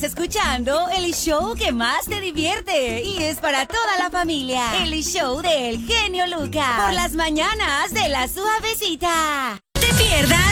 Estás escuchando el show que más te divierte y es para toda la familia. El show del genio Lucas. Por las mañanas de La Suavecita. Te pierdas